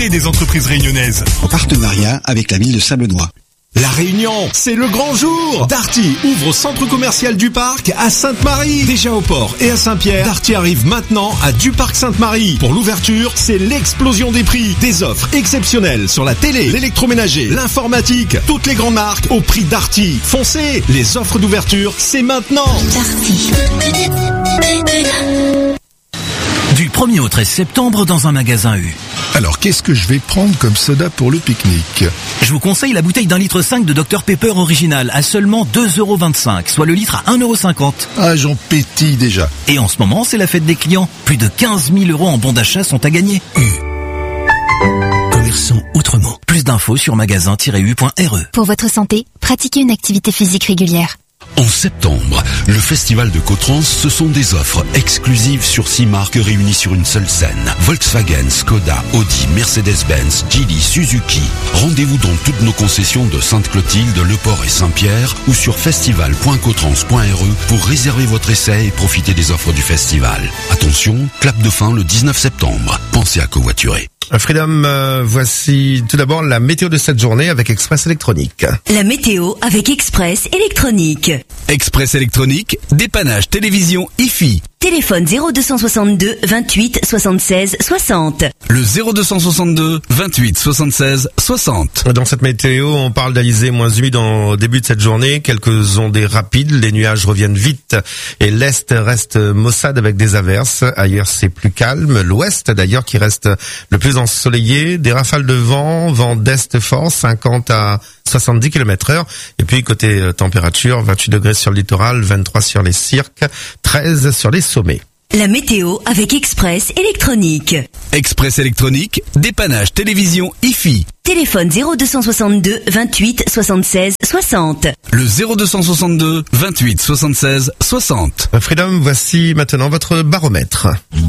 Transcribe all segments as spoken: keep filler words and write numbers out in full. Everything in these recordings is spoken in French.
et des entreprises réunionnaises. En partenariat avec la ville de Sablenois. La Réunion, c'est le grand jour. Darty ouvre au centre commercial du Parc à Sainte-Marie. Déjà au port et à Saint-Pierre, Darty arrive maintenant à du Parc Sainte-Marie. Pour l'ouverture, c'est l'explosion des prix. Des offres exceptionnelles sur la télé, l'électroménager, l'informatique, toutes les grandes marques au prix Darty. Foncez, les offres d'ouverture, c'est maintenant. Darty. Du premier au treize septembre dans un magasin U. Alors, qu'est-ce que je vais prendre comme soda pour le pique-nique? Je vous conseille la bouteille d'un litre cinq de docteur Pepper original à seulement deux euros vingt-cinq, soit le litre à un euro cinquante. Ah, j'en pétille déjà. Et en ce moment, c'est la fête des clients. Plus de quinze mille euros en bons d'achat sont à gagner. U. Commerçant autrement. Plus d'infos sur magasin tiret u point r e. Pour votre santé, pratiquez une activité physique régulière. En septembre, le Festival de Cotrans, ce sont des offres exclusives sur six marques réunies sur une seule scène. Volkswagen, Skoda, Audi, Mercedes-Benz, Geely, Suzuki. Rendez-vous dans toutes nos concessions de Sainte-Clotilde, Le Port et Saint-Pierre ou sur festival point cotrans point r e pour réserver votre essai et profiter des offres du festival. Attention, clap de fin le dix-neuf septembre. Pensez à covoiturer. Freedom, euh, voici tout d'abord la météo de cette journée avec Express Électronique. La météo avec Express Électronique. Express Électronique, dépannage télévision I F I. Téléphone zéro deux soixante-deux vingt-huit soixante-seize soixante. Le zéro deux soixante-deux vingt-huit soixante-seize soixante. Dans cette météo, on parle d'alizé moins humide au début de cette journée. Quelques ondées rapides, les nuages reviennent vite et l'est reste maussade avec des averses. Ailleurs, c'est plus calme. L'ouest, d'ailleurs, qui reste le plus ensoleillé. Des rafales de vent, vent d'est fort, cinquante à soixante-dix kilomètres heure. Et puis, côté température, vingt-huit degrés sur le littoral, vingt-trois sur les cirques, treize sur les sommets. La météo avec Express Électronique. Express Électronique, dépannage télévision I F I. Téléphone zéro deux soixante-deux vingt-huit soixante-seize soixante. Le zéro deux soixante-deux vingt-huit soixante-seize soixante. Freedom, voici maintenant votre baromètre.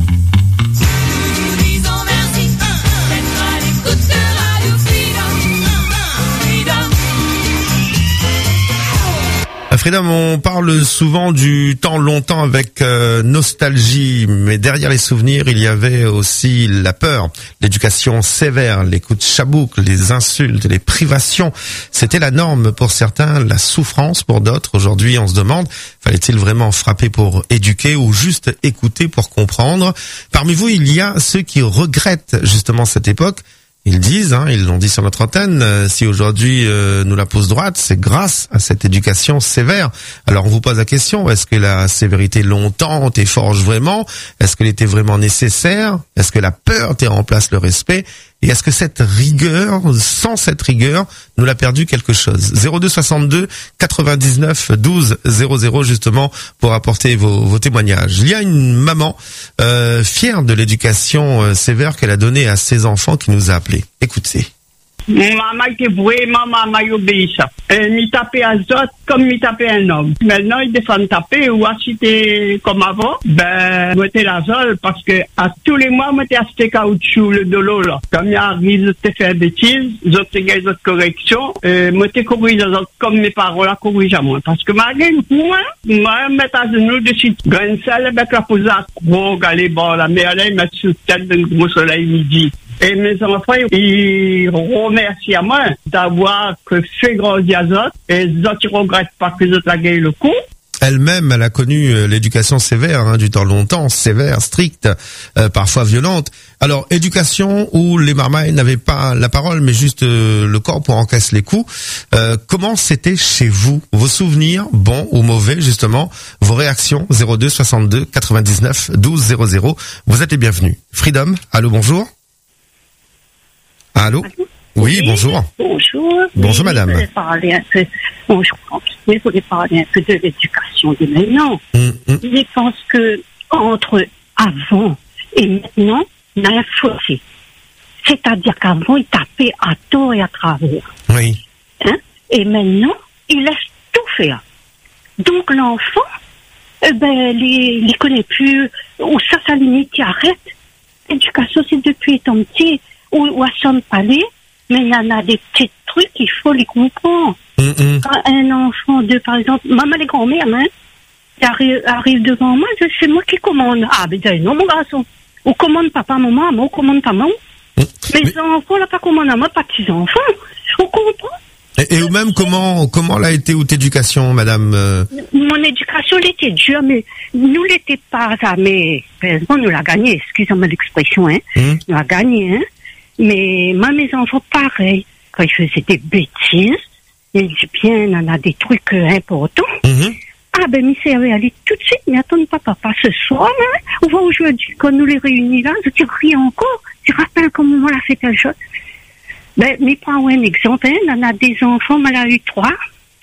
Freedom, on parle souvent du temps longtemps avec euh, nostalgie, mais derrière les souvenirs, il y avait aussi la peur, l'éducation sévère, les coups de chabouc, les insultes, les privations. C'était la norme pour certains, la souffrance pour d'autres. Aujourd'hui, on se demande, fallait-il vraiment frapper pour éduquer ou juste écouter pour comprendre? Parmi vous, il y a ceux qui regrettent justement cette époque. Ils disent, hein, ils l'ont dit sur notre antenne, euh, si aujourd'hui euh, nous la pose droite, c'est grâce à cette éducation sévère. Alors on vous pose la question, est-ce que la sévérité longtemps t'es forge vraiment? Est-ce qu'elle était vraiment nécessaire? Est-ce que la peur t'es remplace le respect? Et est-ce que cette rigueur, sans cette rigueur, nous l'a perdu quelque chose? zéro deux soixante-deux quatre-vingt-dix-neuf douze zéro zéro justement pour apporter vos, vos témoignages. Il y a une maman euh, fière de l'éducation euh, sévère qu'elle a donnée à ses enfants qui nous a appelés. Écoutez. Maman était vraiment maman obéissante. Elle m'y tapait à zot comme m'y tapait un homme. Maintenant, il défend taper ou acheter comme avant. Ben, moi, t'es la zole parce que à tous les mois, moi, t'es acheté caoutchouc, le dolo, là. Comme il arrive, je t'ai fait des bêtises, je t'ai gagné d'autres corrections, euh, moi, t'es corrigé comme mes parents la corrigent à moi. Parce que malgré moi, moi, mettre à genoux dessus. Graine-sel, avec la pose à gros, galé, bon, la mère, elle met sur tête d'un gros soleil midi. Et mes enfants, ils remercient à moi d'avoir fait grandir les autres. Et les autres, ils ne regrettent pas que les autres aient le coup. Elle-même, elle a connu l'éducation sévère, hein, du temps longtemps, sévère, stricte, euh, parfois violente. Alors, éducation où les marmailles n'avaient pas la parole, mais juste euh, le corps pour encaisser les coups. Euh, comment c'était chez vous? Vos souvenirs, bons ou mauvais, justement. Vos réactions, zéro deux soixante-deux quatre-vingt-dix-neuf douze zéro zéro. Vous être les bienvenus. Freedom, allô, bonjour. Allô? Allô? Oui, oui, bonjour. Bonjour. Bonjour, oui, madame. Je voulais parler un peu, bonjour, je voulais parler un peu de l'éducation de maintenant. Mmh, mmh. Je pense que entre avant et maintenant, il y a un fossé. C'est-à-dire qu'avant, il tapait à tort et à travers. Oui. Hein? Et maintenant, il laisse tout faire. Donc, l'enfant, eh ben, il ne connaît plus où ça, sa limite, il arrête. L'éducation, c'est depuis étant petit, ou, ou à son palais, mais il y en a des petits trucs qu'il faut les comprendre. Mm-hmm. Quand un enfant de, par exemple, maman les grand-mères, hein, arrive, arrive devant moi, c'est moi qui commande. Ah, ben, non, mon garçon. Ou commande papa, maman, moi, ou commande maman. Mes mais... enfants, là, pas comme on a, moi, pas petits-enfants. On comprend. Et, et ou même, comment, comment l'a été votre éducation, madame? euh... Mon éducation, elle était dure, mais nous l'était pas, ça, mais, heureusement, nous l'a gagné, excusez-moi l'expression, hein. Mmh. Nous l'a gagné, hein. Mais, moi, mes enfants, pareil. Quand ils faisaient des bêtises, ils disaient bien, on a des trucs euh, importants. Mmh. Ah, ben, mi servait aller tout de suite, mais attends, papa, pas ce soir, hein. On voit aujourd'hui, quand nous les réunis là, je te ris encore. Tu te rappelles comment on l'a fait telle chose? Ben, mais prends un exemple, hein. On a des enfants, on a eu trois.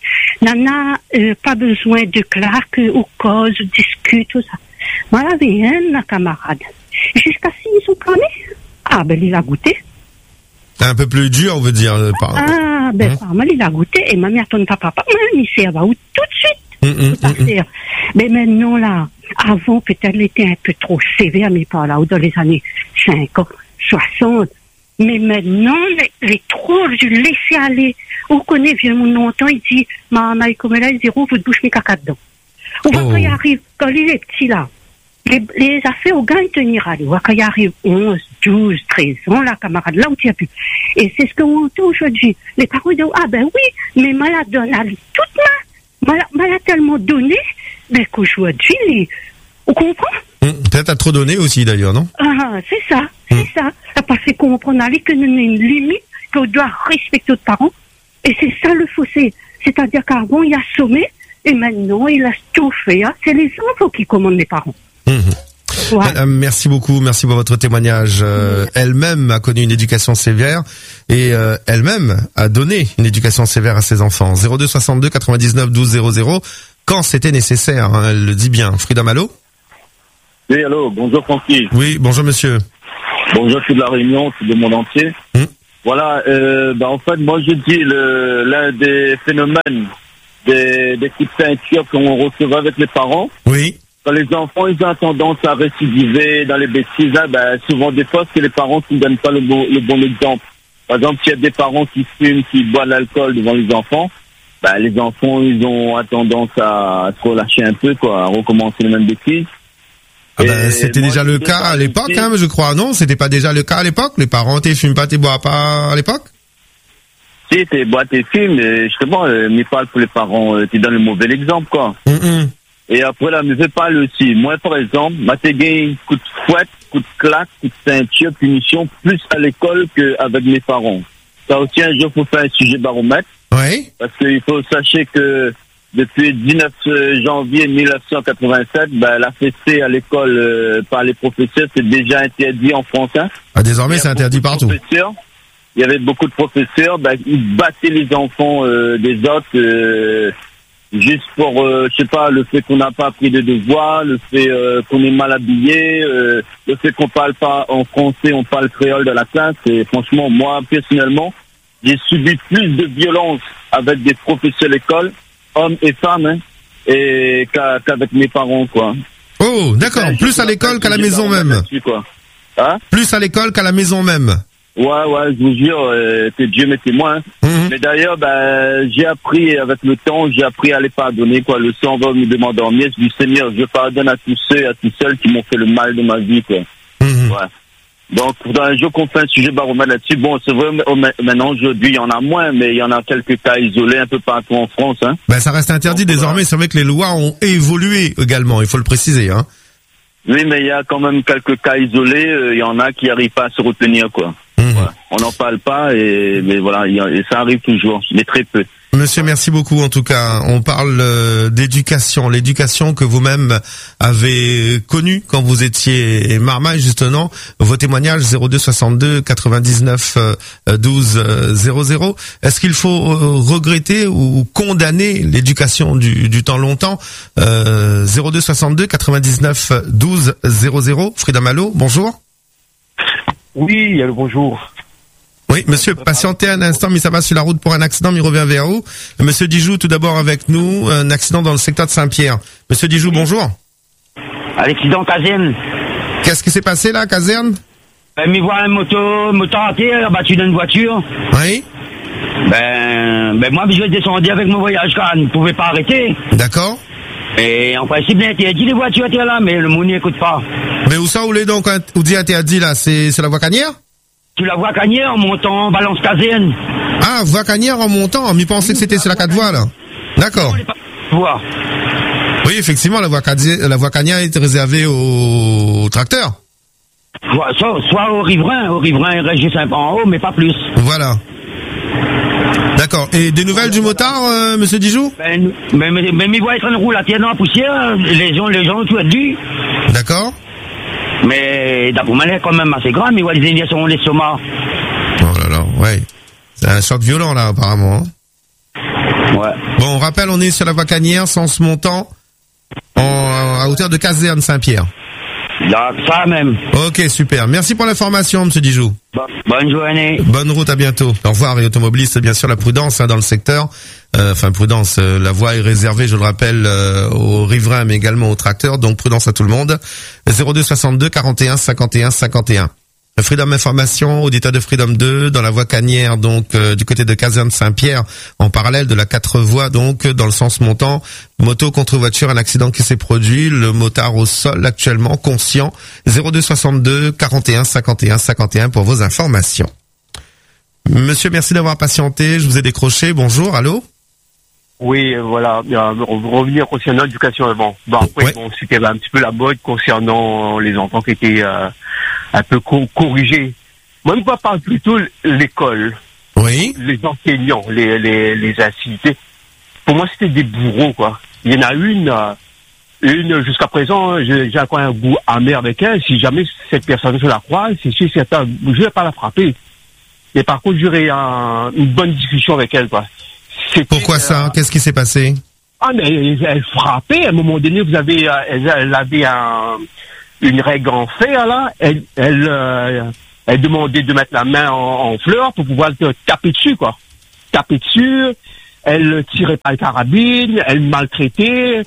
On a, euh, pas besoin de claque, ou cause, discute, tout ça. Moi, j'avais un camarade. Jusqu'à s'ils sont cramés. Ah, ben, il a goûté. C'est un peu plus dur, on veut dire, euh, par Ah, ben, hein? Par mal, il a goûté, et mamie attend papa, papa, il s'est va où tout de suite. Mmh, mmh, mmh. Mais maintenant, là, avant, peut-être, il était un peu trop sévère, mais pas là, ou dans les années cinquante, soixante. Mais maintenant, les, les trop, je laissais aller. On connaît, vieux, mon longtemps, il dit, maman, comme là, il dit, rouvre votre bouche, mes caca dedans. On voit oh. Quand il arrive, quand il est petit, là, les, les affaires au gars, il tenir à lui. Quand il arrive onze, douze, treize ans, là, camarade, là où tu as pu. Et c'est ce qu'on entend aujourd'hui. Les parents disent, ah ben oui, mais malade donne à lui toute main. Mal a tellement donné, ben qu'aujourd'hui, les... on comprend. Mmh, peut-être à trop donné aussi, d'ailleurs, non? Ah, c'est ça, c'est mmh. ça. Parce qu'on comprend que nous avons une limite, qu'on doit respecter nos parents. Et c'est ça le fossé. C'est-à-dire qu'avant, il a sommé, et maintenant, il a tout fait. Hein. C'est les enfants qui commandent les parents. Mmh. Ouais. Madame, merci beaucoup, merci pour votre témoignage. Euh, mmh. Elle-même a connu une éducation sévère et euh, elle-même a donné une éducation sévère à ses enfants. zéro deux soixante-deux quatre-vingt-dix-neuf douze zéro zéro quand c'était nécessaire, hein, elle le dit bien. Frida Malo? Oui, allô, bonjour Francky. Oui, bonjour monsieur. Bonjour, je suis de la Réunion, je suis du monde entier. Mmh. Voilà, euh, bah, en fait, moi je dis le, l'un des phénomènes des, des coups de ceinture qu'on recevait avec les parents. Oui. Quand les enfants, ils ont tendance à récidiver dans les bêtises, hein, ben, souvent des fois, c'est les parents qui ne donnent pas le bon, le bon exemple. Par exemple, s'il y a des parents qui fument, qui boivent de l'alcool devant les enfants, ben, les enfants, ils ont tendance à se relâcher un peu, quoi, à recommencer les mêmes bêtises. Ah ben, c'était déjà le cas à l'époque, hein, je crois, non? C'était pas déjà le cas à l'époque? Les parents, t'es fument pas, t'es bois pas à l'époque? Si, t'es bois, t'es fumes, mais justement, euh, mais pas pour les parents, euh, tu donnes le mauvais exemple, quoi. Mm-hmm. Et après, là, me fais pas le aussi. Moi, par exemple, ma t'ai coup de fouette, coup de claque, coup de ceinture, punition, plus à l'école qu'avec mes parents. Ça aussi, un jour, faut faire un sujet baromètre. Oui. Parce qu'il faut sachez que depuis dix-neuf janvier mille neuf cent quatre-vingt-sept, ben, la fessée à l'école euh, par les professeurs, c'est déjà interdit en France. Hein. Ah, désormais, c'est interdit partout. Il y avait beaucoup de professeurs, ben, ils battaient les enfants euh, des autres, euh, juste pour, euh, je sais pas, le fait qu'on n'a pas appris de devoirs, le fait euh, qu'on est mal habillé, euh, le fait qu'on parle pas en français, on parle créole dans la classe. Et franchement, moi, personnellement, j'ai subi plus de violence avec des professeurs à l'école, hommes et femmes, hein, et qu'à, qu'avec mes parents, quoi. Oh, d'accord. Plus à l'école qu'à la maison même. Quoi. Hein? Plus à l'école qu'à la maison même. Ouais, ouais, je vous jure, euh, que Dieu m'est témoin. Hein. Mm-hmm. Mais d'ailleurs, ben, j'ai appris avec le temps, j'ai appris à les pardonner, quoi. Le sang va me demander en mieux. Je dis, Seigneur, je pardonne à tous ceux, à tous ceux qui m'ont fait le mal de ma vie, quoi. Mm-hmm. Ouais. Donc, dans un jour qu'on fait un sujet baromètre là-dessus, bon, c'est vrai, maintenant, aujourd'hui, il y en a moins, mais il y en a quelques cas isolés un peu partout en France, hein. Ben, ça reste interdit. Donc, désormais. Voilà. C'est vrai que les lois ont évolué également, il faut le préciser, hein. Oui, mais il y a quand même quelques cas isolés, il euh, y en a qui n'arrivent pas à se retenir, quoi. Mmh. Voilà. On n'en parle pas, et mais voilà, y a, et ça arrive toujours, mais très peu. Monsieur, merci beaucoup. En tout cas, on parle euh, d'éducation, l'éducation que vous-même avez connue quand vous étiez marmaille, justement. Vos témoignages zéro deux soixante-deux quatre-vingt-dix-neuf douze zéro zéro. Est-ce qu'il faut euh, regretter ou condamner l'éducation du, du temps longtemps? euh, zéro deux soixante-deux quatre-vingt-dix-neuf douze zéro zéro. Frida Malo, bonjour. Oui, allô, bonjour. Oui, monsieur, patientez un instant, mais ça va sur la route pour un accident, mais il revient vers vous. Monsieur Dijoux, tout d'abord avec nous, un accident dans le secteur de Saint-Pierre. Monsieur Dijoux, bonjour. Accident caserne. Qu'est-ce qui s'est passé là, caserne? Ben, m'y voit un moto, moto à terre, battu dans une voiture. Oui. Ben, ben moi, je descendu avec mon voyage car ne pouvait pas arrêter. D'accord. Et en principe, il interdit les voitures à terre là, mais le monde n'y écoute pas. Mais où ça, où l'est donc, où dit interdit là? C'est, c'est la voie Canière? Tu la vois Cagnier en montant en balance caséenne. Ah, voie Cagnière en montant, mais pensez que c'était sur la quatre voies, là. D'accord. Vois. Oui, effectivement, la voie, Cagnière, la voie Cagnière est réservée aux, aux tracteurs. Soit, soit, soit au riverain, au riverain et Régis un peu en haut, mais pas plus. Voilà. D'accord. Et des nouvelles du motard, euh, monsieur Dijoux? Ben, mais, mais, mais, mes voix traînent roule à tienne dans la poussière, les gens, les gens ont tout dû. D'accord. Mais, d'après moi, elle est quand même assez grave, mais voit les indignations, les somas. Oh là là, ouais. C'est un choc violent, là, apparemment. Hein. Ouais. Bon, on rappelle, on est sur la voie Cagnière, sens montant, en, à hauteur de Caserne Saint-Pierre. Là, ça même. Ok, super. Merci pour l'information, monsieur Dijoux. Bon, bonne journée. Bonne route, à bientôt. Au revoir. Et automobiliste, bien sûr, la prudence hein, dans le secteur. Euh, enfin, prudence, euh, la voie est réservée, je le rappelle, euh, aux riverains, mais également aux tracteurs. Donc, prudence à tout le monde. zéro deux soixante-deux quarante et un cinquante et un cinquante et un. Freedom Information, auditeur de Freedom deux, dans la voie Cagnière, donc euh, du côté de Caserne Saint-Pierre, en parallèle de la quatre voies, donc dans le sens montant, moto contre voiture, un accident qui s'est produit, le motard au sol actuellement, conscient, zéro deux soixante-deux quarante et un cinquante et un cinquante et un pour vos informations. Monsieur, merci d'avoir patienté, je vous ai décroché, bonjour, allô? Oui, voilà, euh, revenir concernant l'éducation avant. Bon, après, ouais. bon, c'était un petit peu la mode concernant les enfants qui étaient euh, un peu co- corrigés. Moi, je parle plutôt l'école. Oui. Les enseignants, les, les, les incités. Pour moi, c'était des bourreaux, quoi. Il y en a une, euh, une, jusqu'à présent, j'ai, j'ai encore un goût amer avec elle. Si jamais cette personne, je la croise, c'est sûr, certain, je vais pas la frapper. Mais par contre, j'aurai un, une bonne discussion avec elle, quoi. C'était, Pourquoi ça? Euh, Qu'est-ce qui s'est passé? Ah, mais elle, elle frappait. À un moment donné, vous avez, euh, elle, elle avait un, une règle en fer, là. Elle, elle, euh, elle demandait de mettre la main en, en fleur pour pouvoir te taper dessus, quoi. Taper dessus. Elle tirait pas le carabine. Elle maltraitait.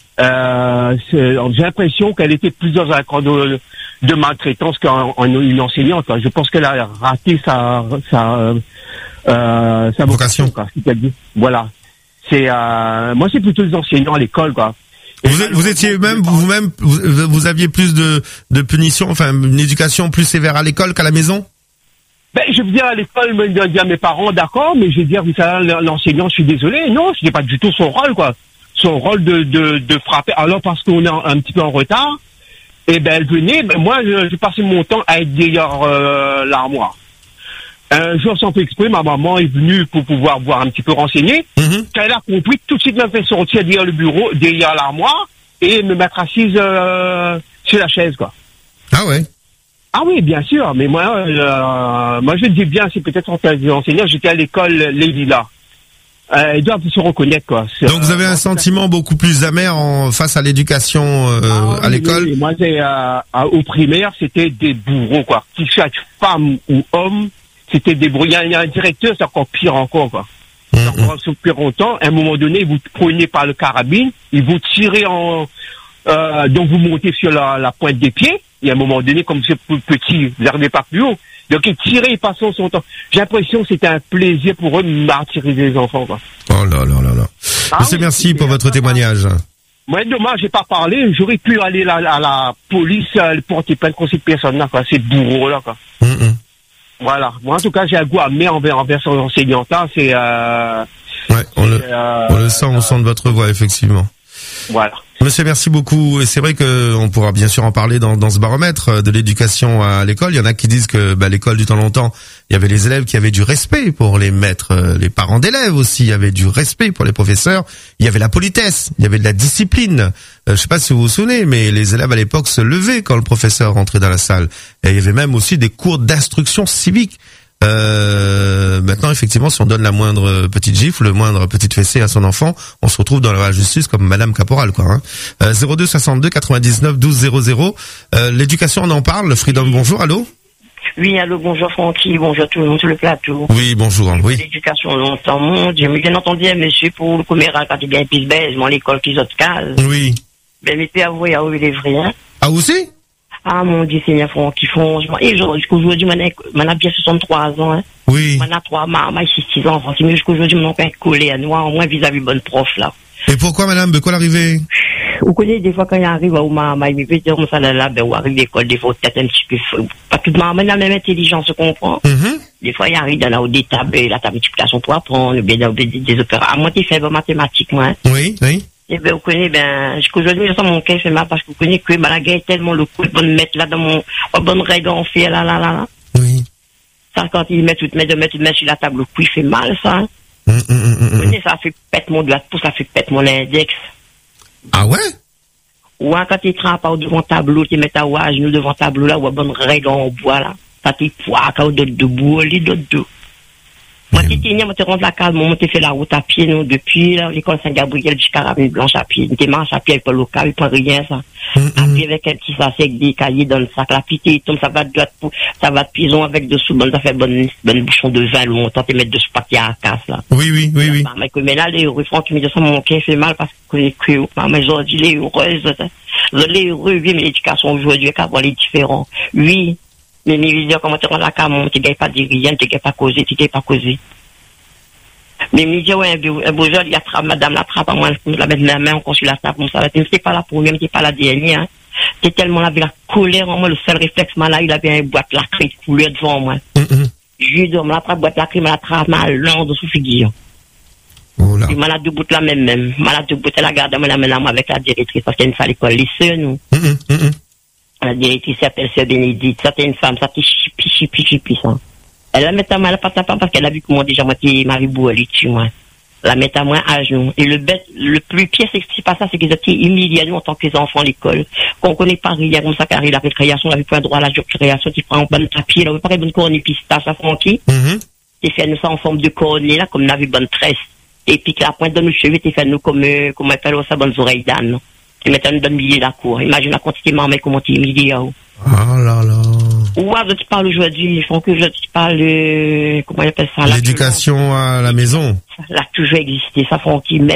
Euh, c'est, j'ai l'impression qu'elle était plus dans un camp de, de maltraitance qu'une enseignante, quoi. Je pense qu'elle a raté sa, sa, Euh, sa vocation, quoi. Voilà. C'est, euh, moi, c'est plutôt les enseignants à l'école, quoi. Vous, vous étiez même, vous-même, vous, vous aviez plus de, de punitions, enfin, une éducation plus sévère à l'école qu'à la maison? Ben, je veux dire, à l'école, je vais dire à mes parents, d'accord, mais je vais dire, vous savez, l'enseignant, je suis désolé. Non, ce n'est pas du tout son rôle, quoi. Son rôle de, de, de frapper. Alors, parce qu'on est un, un petit peu en retard, eh ben, elle venait, ben, moi, je, je passais mon temps à être derrière, euh, l'armoire. Un jour, sans faire exprès, ma maman est venue pour pouvoir voir un petit peu renseigner. Mm-hmm. Quand elle a compris, tout de suite, elle m'a fait sortir derrière le bureau, derrière l'armoire, et me mettre assise euh, sur la chaise, quoi. Ah ouais. Ah oui, bien sûr. Mais moi, euh, moi, je dis bien, c'est peut-être en tant qu'enseignant, j'étais à l'école Les Lilas. Euh, ils doivent se reconnaître, quoi. C'est, Donc vous avez euh, un sentiment beaucoup plus amer en, face à l'éducation euh, ah, à l'école. Oui, moi, j'ai, euh, au primaire, c'était des bourreaux, quoi. Qu'ils soient femmes ou hommes. C'était des brouillards. Il y a un directeur, c'est encore pire encore, quoi. Mmh, c'est encore mmh. plus longtemps. À un moment donné, vous prenez par le carabine, ils vous tirez en, euh, donc vous montez sur la, la pointe des pieds. Et à un moment donné, comme c'est plus petit, vous n'arrivez pas plus haut. Donc ils tiraient, ils passaient son temps. J'ai l'impression que c'était un plaisir pour eux de martyriser les enfants, quoi. Oh là là là là. Ah, Monsieur, oui, merci pour votre témoignage. Moi, dommage, j'ai pas parlé. J'aurais pu aller à la, à la police, euh, porter plainte contre cette personne-là, quoi. Ces bourreaux-là, quoi. Mmh, mmh. Voilà. Moi, en tout cas, j'ai un goût amer envers, envers son enseignant-là. C'est, euh, ouais, on le, euh, on le sent, on sent de votre voix, effectivement. Voilà. Monsieur, merci beaucoup. Et c'est vrai que on pourra bien sûr en parler dans, dans ce baromètre de l'éducation à l'école. Il y en a qui disent que bah, l'école du temps longtemps, il y avait les élèves qui avaient du respect pour les maîtres, les parents d'élèves aussi, il y avait du respect pour les professeurs. Il y avait la politesse, il y avait de la discipline. Euh, je sais pas si vous vous souvenez, mais les élèves à l'époque se levaient quand le professeur rentrait dans la salle. Et il y avait même aussi des cours d'instruction civique. Euh, maintenant, effectivement, si on donne la moindre petite gifle, le moindre petite fessée à son enfant, on se retrouve dans la justice comme Madame Caporal, quoi. Hein. Euh, zéro deux soixante-deux quatre-vingt-dix-neuf douze zéro zéro. Euh, l'éducation, on en parle. Freedom, bonjour, allô. Oui, allô, bonjour Francky, bonjour tout le monde sur le plateau. Oui, bonjour, oui. L'éducation longtemps, mon Dieu, mais bien entendu, monsieur, pour le commérat, quand il y a un pisse baise, mon l'école qui saute case. Oui. Ben, mais puis avouer, à où il est vrai, hein. Ah, aussi? Ah, mon Dieu, Seigneur, Francky, franchement. Et jusqu'aujourd'hui, m'en a bien soixante-trois ans, hein. Oui. M'en a trois, m'en a six ans, Francky, mais jusqu'aujourd'hui, m'en a pas collé à nous, au moins vis-à-vis bonne prof, là. Et pourquoi, madame, de quoi l'arrivée? vous connaissez, des fois, quand il arrive au maman, il me fait dire, comme ça, là, là, ben, ou arrive à l'école, des fois, peut-être un petit peu, pas toute maman, la même intelligence, se comprend. Mm-hmm. Des fois, il arrive dans la haute des tables, la table multiplication pour apprendre, bien, dans des, des opéras. À moi, tu fais mathématiques, moi. Oui, oui. Et ben, vous connaissez, ben, jusqu'aujourd'hui, ça, mon cœur fait mal parce que vous connaissez que, ben, la guerre est tellement le coup de bonne mettre là dans mon, oh, bonne règle en fait, là, là, là, là. Oui. Ça, quand il met tout, met de mettre tout, mettre sur la table, le coup, il fait mal, ça, hein. Mm, mm, mm, vous connaissez, ça fait pète mon doigt de pouce, ça fait pète mon index. Ah ouais? Ou, hein, quand il trempe pas devant tableau, tu mets ta ouage, nous devant tableau, là, ou, bonne règle en bois, là. Ça t'y poids, quand de debout, les d'autres deux. Moi, tu t'es moi, tu rentres la case, moi, tu fais la route à pied, nous, depuis, là, l'école Saint-Gabriel, jusqu'à la rue Blanche à pied. Tu marches à pied avec le local, il prend rien, ça. Mm-hmm. À pied avec un petit sac avec des cahiers dans le sac, la pité, il tombe, ça va de droite, ça va de pison avec dessous, bon, ça fait bonne, bonne bouchon de vin, longtemps, tu mets dessous papier à la casse, là. Oui, oui, oui, oui. Mais que, mais là, les heureux, Franck, qui me dit ça, mon cœur fait mal parce que les cru, maman, ils ont dit, les heureuses, les heureux, oui, mais l'éducation aujourd'hui, qu'à voir les différents. Oui. Mais, mais, je dis, comment tu rentres la case, tu gagnes pas de rien, tu gagnes pas causer, tu gagnes pas causer. Mais il me dit, ouais, un beau jour, il y a tra- madame la trappe, moi, je la mets de la main, on construit la trappe, on s'arrête. Mais c'est pas la première, mais c'est pas la dernière, hein. C'est tellement, là, avec la colère, en moi, le seul réflexe, moi, là, il avait une boîte lacrée de couleur devant moi. Mm-hmm. Je lui dis, on la trappe, boîte lacrée, mais la trappe, mal, long, sous figure. Oh là. Et malade de bout, la même, même. Malade de bout, elle a gardé, moi, la main, moi, avec la directrice, parce qu'il y a une salle école, les sœurs, nous. Mm-hmm. Mm-hmm. La directrice s'appelle Sœur Bénédicte, ça, c'est une femme, ça, c'est chipi, chipi, chipi, ça. Elle la met à moi, elle pas pas parce qu'elle a vu comment déjà moi, t'es Marie-Bou, elle est tue, moi. La met à moi à genoux. Et le bête, le plus pire, c'est que c'est pas ça, c'est qu'ils étaient humiliés, nous, en tant que les enfants à l'école. Qu'on connaît pas rien, comme ça, car la récréation, on avait pas droit à la récréation, tu prends un bon papier, là, on veut pas une cornée pistache, ça, Francky. Mm-hmm. T'es fait nous ça en forme de cornée, là, comme on avait bonne tresse. Et puis, que la pointe de nos cheveux, t'es fait nous comme, euh, comment on appelle ça, bonnes oreilles d'âne. Tu mets un bon millier la cour. Imagine la quantité de maman, comment t'es humilié, là. Oh là là. Ou alors, tu parles aujourd'hui, ils font que je te parle, euh, comment on appelle ça? L'éducation à la maison. Ça a toujours existé, ça font qu'ils